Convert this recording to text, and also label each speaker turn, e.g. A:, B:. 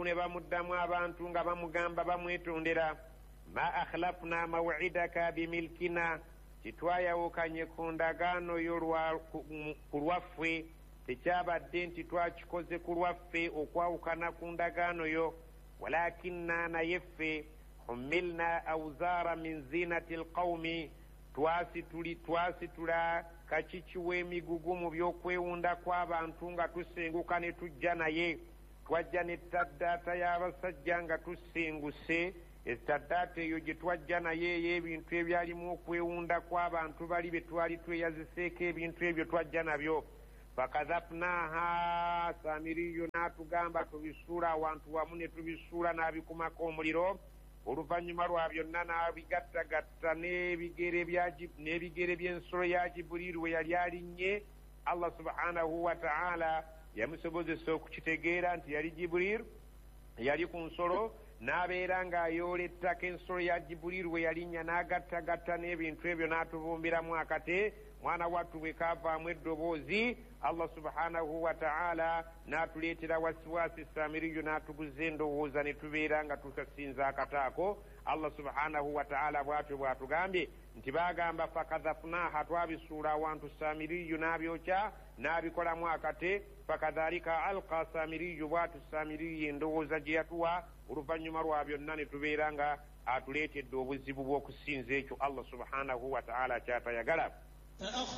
A: ne bamuddamu abantu nga bamugamba bamwetondera ma akhlafna maw'idaka bimilkina titwayawukanye ku ndagaano yo ku lwaffe tekyabadde nti twakikoze ku lwaffe okwawukana ku ndagaano yo walakinna naye ffe humilna awzaara min zinati lqawmi twasitula kakiki w'emigugu mu by'okwewunda kw'abantu nga tusenguka ne tujja naye twajja n'ettaddaata y'abasajja nga tusenguse ettaddaata eyo gye twajja naye ey'ebintu ebyalimu okwewunda kw'abantu bali be twali tweyaziseeko ebintu ebyo twajja nabyo fakadhafnaha Samiriyu n'atugamba tubisuula awantu wamu ne tubisuula n'abikumako omuliro oluvannyuma lwa byonna n'abigattagatta n'ebigere by'ensolo ya Jibuliru we yali alinnye. Allah subhanahu wa ta'ala yamusobozesa okukitegeera nti yali Jibuliru yali ku nsolo n'abeera ng'ayoola ettaka ensolo ya Jibuliru we yalinnya n'agattagatta n'ebintu ebyo n'atubumbiramu akate mwana wattu bwe kaavaamu eddoboozi Allah subhanahu wa ta'ala n'atuleetera wasiwasi Samiriyu n'atuguza endowooza ne tubeera nga tukasinza akataako. Allah subhanahu wa ta'ala bw'atyo bw'atugambye nti baagamba fakadhafnaha twabisuula awantu Samiriyu n'abyokya n'abikolamu akate fakadhalika alqa Samiriyu bw'atu Samiriyu endowooza gye yatuwa oluvannyuma lwa byonna ne tubeera nga atuleetedde obuzibu bw'okusinza ekyo Allah subhanahu wa ta'ala kyatayagala.